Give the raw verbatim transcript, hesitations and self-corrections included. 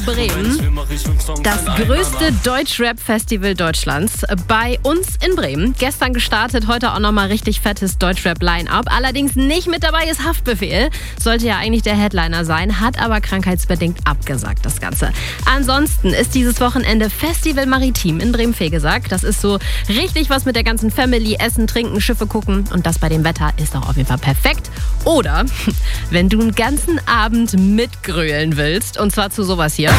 Bremen, das größte Deutschrap-Festival Deutschlands, bei uns in Bremen. Gestern gestartet, heute auch nochmal richtig fettes Deutschrap-Line-Up. Allerdings nicht mit dabei ist Haftbefehl. Sollte ja eigentlich der Headliner sein, hat aber krankheitsbedingt abgesagt, das Ganze. Ansonsten ist dieses Wochenende Festival Maritim in Bremen-Fegesack. Das ist so richtig was mit der ganzen Family, Essen, Trinken, Schiffe gucken. Und das bei dem Wetter ist auch auf jeden Fall perfekt. Oder wenn du einen ganzen Abend mitgrölen willst, und zwar zu sowas hier.